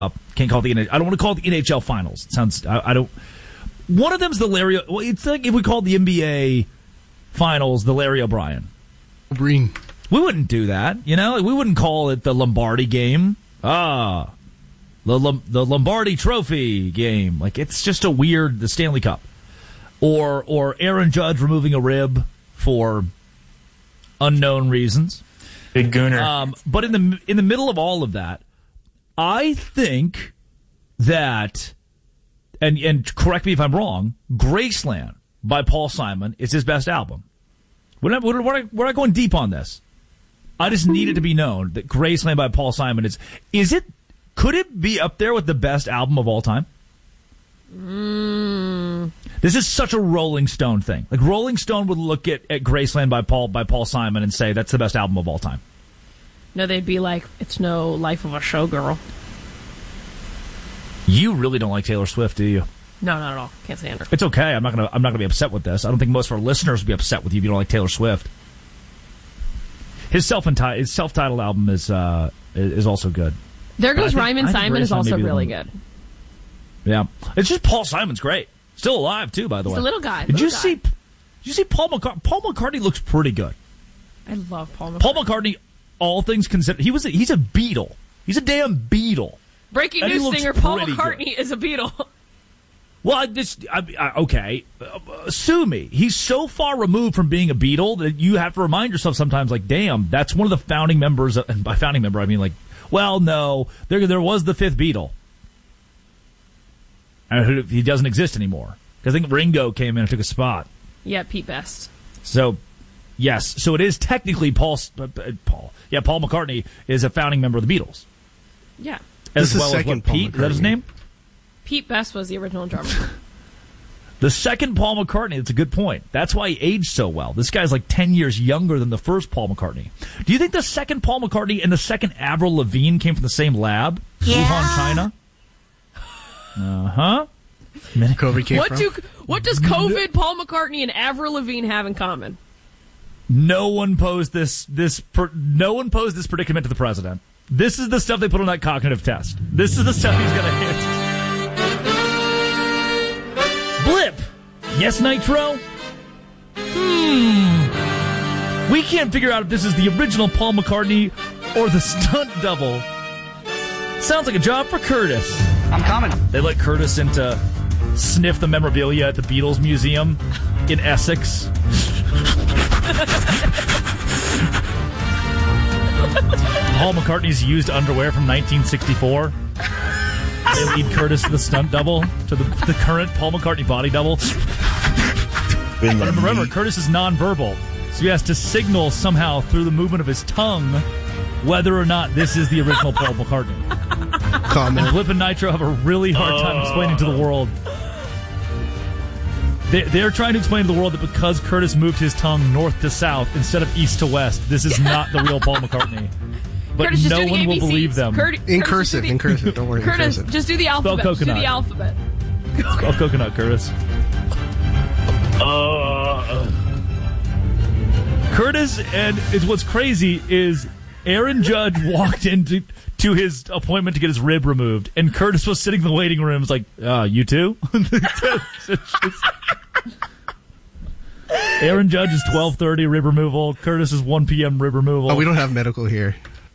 Can't call it the I don't want to call it the NHL Finals. It sounds I don't. One of them's the Larry. Well, it's like if we called the NBA Finals the Larry O'Brien. Green. We wouldn't do that, you know. We wouldn't call it the Lombardi game. The Lombardi Trophy game. Like, it's just a weird, the Stanley Cup. Or Aaron Judge removing a rib for unknown reasons. Big gooner. But in the middle of all of that, I think that, and correct me if I'm wrong, Graceland by Paul Simon is his best album. We're not going deep on this. I just need it to be known that Graceland by Paul Simon could it be up there with the best album of all time? This is such a Rolling Stone thing. Like, Rolling Stone would look at Graceland by Paul Simon and say that's the best album of all time. No, they'd be like, it's no Life of a Showgirl. You really don't like Taylor Swift, do you? No, not at all. Can't stand her. It's okay. I'm not gonna be upset with this. I don't think most of our listeners would be upset with you if you don't like Taylor Swift. His self-titled album is also good. There Goes Ryman Simon is also really good. Yeah, it's just Paul Simon's great. Still alive too, by the way. He's a little guy. Did you see Paul McCartney? Paul McCartney looks pretty good. I love Paul McCartney. Paul McCartney, all things considered, he's a Beatle. He's a damn Beatle. Breaking news singer Paul McCartney is a Beatle. Well, okay. Sue me. He's so far removed from being a Beatle that you have to remind yourself sometimes, like, damn, that's one of the founding members. And by founding member, I mean, like, well, no, there was the fifth Beatle. And he doesn't exist anymore. Because I think Ringo came in and took a spot. Yeah, Pete Best. So, yes. So it is technically Paul. Yeah, Paul McCartney is a founding member of the Beatles. Yeah. As well as what, Pete? Is that his name? Pete Best was the original drummer. The second Paul McCartney, that's a good point. That's why he aged so well. This guy's like 10 years younger than the first Paul McCartney. Do you think the second Paul McCartney and the second Avril Lavigne came from the same lab? Yeah. Wuhan, China? Uh-huh. COVID came what does COVID, Paul McCartney, and Avril Lavigne have in common? No one posed this predicament to the president. This is the stuff they put on that cognitive test. This is the stuff he's going to hit. Blip. Yes, Nitro? We can't figure out if this is the original Paul McCartney or the stunt double. Sounds like a job for Curtis. I'm coming. They let Curtis in to sniff the memorabilia at the Beatles Museum in Essex. Paul McCartney's used underwear from 1964. They lead Curtis to the stunt double, to the current Paul McCartney body double. Remember, Curtis is nonverbal, so he has to signal somehow through the movement of his tongue whether or not this is the original Paul McCartney. And Blip and Nitro have a really hard time explaining to the world. They're trying to explain to the world that because Curtis moved his tongue north to south instead of east to west, this is not the real Paul McCartney. But Curtis, no one will believe them. In cursive. Don't worry. Curtis, just do the alphabet. Spell coconut. Do the alphabet. Spell coconut, Curtis. Curtis, and what's crazy is Aaron Judge walked into his appointment to get his rib removed, and Curtis was sitting in the waiting room. Was like, you too? Aaron Judge is 12:30 rib removal. Curtis is 1 p.m. rib removal. Oh, we don't have medical here.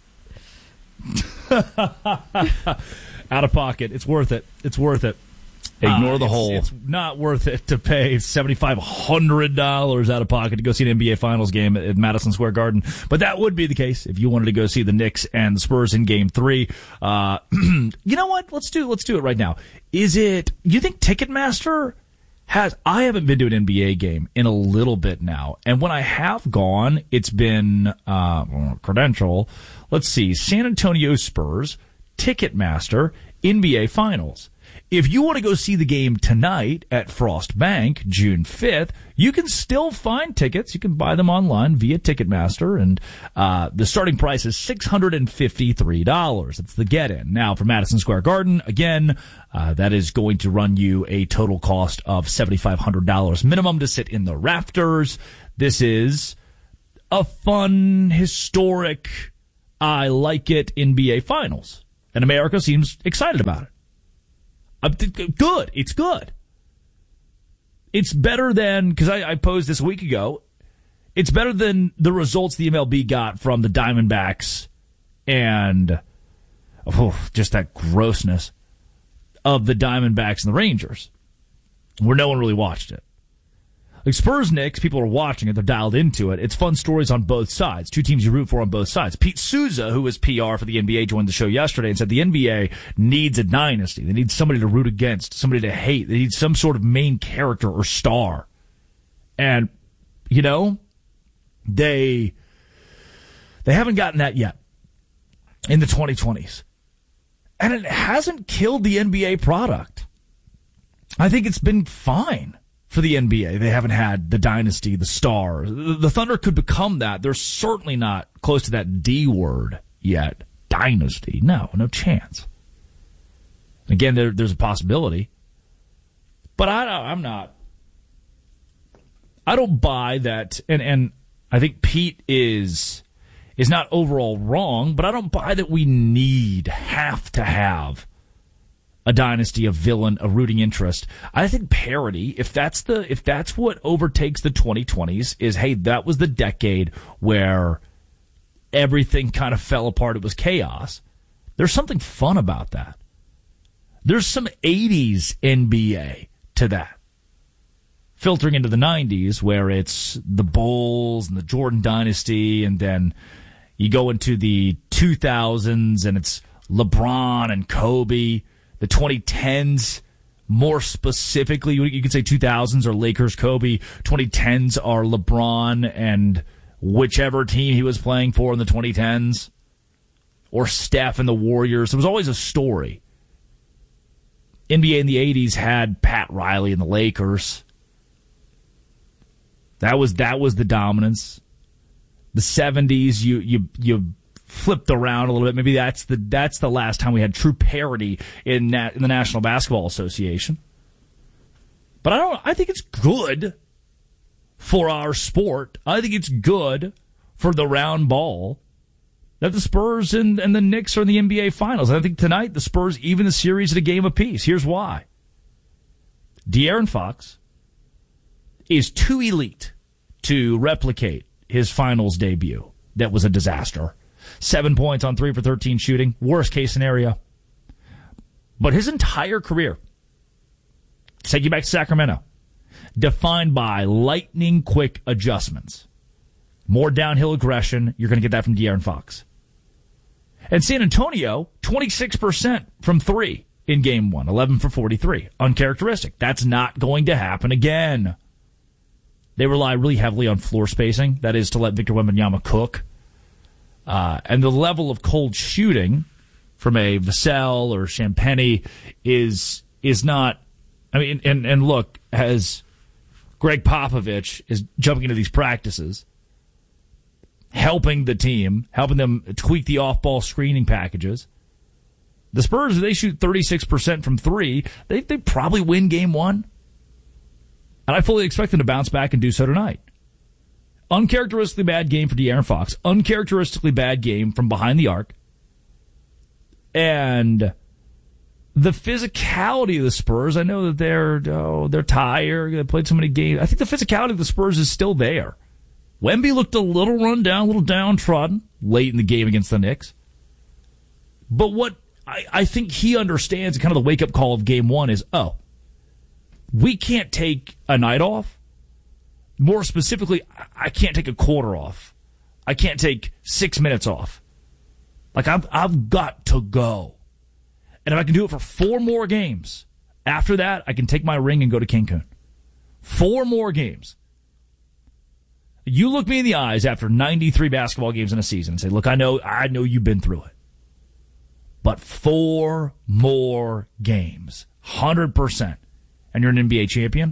Out of pocket. It's worth it. It's worth it. Ignore the hole. It's not worth it to pay $7,500 out of pocket to go see an NBA Finals game at Madison Square Garden. But that would be the case if you wanted to go see the Knicks and the Spurs in Game 3. You know what? Let's do it right now. You think Ticketmaster I haven't been to an NBA game in a little bit now. And when I have gone, it's been, credential. Let's see. San Antonio Spurs, Ticketmaster, NBA Finals. If you want to go see the game tonight at Frost Bank, June 5th, you can still find tickets. You can buy them online via Ticketmaster, and the starting price is $653. It's the get-in. Now, for Madison Square Garden, again, that is going to run you a total cost of $7,500 minimum to sit in the rafters. This is a fun, historic, I like it NBA Finals. And America seems excited about it. Good. It's good. It's better than, because I posed this a week ago, it's better than the results the MLB got from the Diamondbacks and just that grossness of the Diamondbacks and the Rangers, where no one really watched it. Like Spurs Knicks, people are watching it, they're dialed into it. It's fun stories on both sides. Two teams you root for on both sides. Pete Souza, who was PR for the NBA, joined the show yesterday and said the NBA needs a dynasty. They need somebody to root against, somebody to hate. They need some sort of main character or star. And, you know, they haven't gotten that yet in the 2020s. And it hasn't killed the NBA product. I think it's been fine for the NBA. They haven't had the dynasty, the star. The Thunder could become that. They're certainly not close to that D word yet. Dynasty. No chance. Again, there's a possibility. But I'm not. I don't buy that. And I think Pete is not overall wrong, but I don't buy that we have to have a dynasty, a villain, a rooting interest. I think parity, if that's what overtakes the 2020s, is, hey, that was the decade where everything kind of fell apart. It was chaos. There's something fun about that. There's some 80s NBA to that. Filtering into the 90s, where it's the Bulls and the Jordan dynasty, and then you go into the 2000s and it's LeBron and Kobe. The 2010s, more specifically, you could say 2000s are Lakers, Kobe. 2010s are LeBron and whichever team he was playing for in the 2010s. Or Steph and the Warriors. There was always a story. NBA in the 80s had Pat Riley and the Lakers. That was the dominance. The 70s, you flipped around a little bit. Maybe that's the last time we had true parity in the National Basketball Association. But I think it's good for our sport. I think it's good for the round ball that the Spurs and the Knicks are in the NBA Finals. And I think tonight the Spurs even the series at a game apiece. Here's why. De'Aaron Fox is too elite to replicate his Finals debut. That was a disaster. 7 points on 3 for 13 shooting. Worst case scenario. But his entire career, take you back to Sacramento, defined by lightning quick adjustments. More downhill aggression. You're going to get that from De'Aaron Fox. And San Antonio, 26% from 3 in game 1. 11 for 43. Uncharacteristic. That's not going to happen again. They rely really heavily on floor spacing. That is to let Victor Wembanyama cook. And the level of cold shooting from a Vassell or Champagny is not. I mean, and look, as Greg Popovich is jumping into these practices, helping the team, helping them tweak the off-ball screening packages. The Spurs, if they shoot 36% from 3, they probably win game 1. And I fully expect them to bounce back and do so tonight. Uncharacteristically bad game for De'Aaron Fox. Uncharacteristically bad game from behind the arc. And the physicality of the Spurs, I know that they're tired. They played so many games. I think the physicality of the Spurs is still there. Wemby looked a little run down, a little downtrodden late in the game against the Knicks. But what I think he understands, kind of the wake-up call of game 1 is, we can't take a night off. More specifically, I can't take a quarter off. I can't take 6 minutes off. Like, I've got to go. And if I can do it for 4 more games, after that, I can take my ring and go to Cancun. 4 more games. You look me in the eyes after 93 basketball games in a season and say, look, I know you've been through it. But 4 more games, 100%, and you're an NBA champion?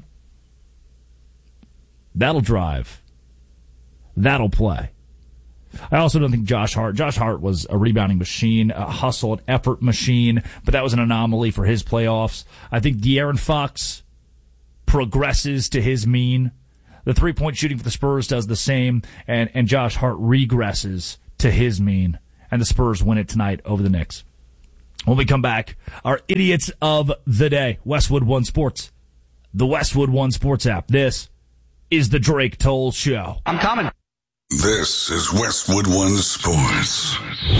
That'll drive. That'll play. I also don't think Josh Hart was a rebounding machine, a hustle and effort machine, but that was an anomaly for his playoffs. I think De'Aaron Fox progresses to his mean. The three-point shooting for the Spurs does the same, and Josh Hart regresses to his mean, and the Spurs win it tonight over the Knicks. When we come back, our idiots of the day, Westwood One Sports, the Westwood One Sports app. This is the Drake Toll Show. I'm coming. This is Westwood One Sports.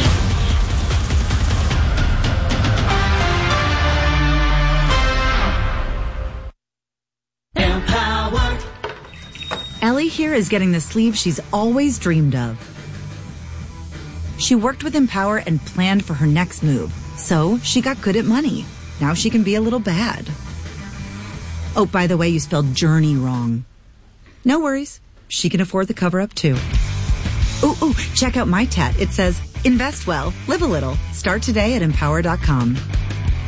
Empower. Ellie here is getting the sleeve she's always dreamed of. She worked with Empower and planned for her next move, so she got good at money. Now she can be a little bad. Oh, by the way, you spelled journey wrong. No worries. She can afford the cover-up, too. Ooh, check out my tat. It says, invest well, live a little. Start today at empower.com.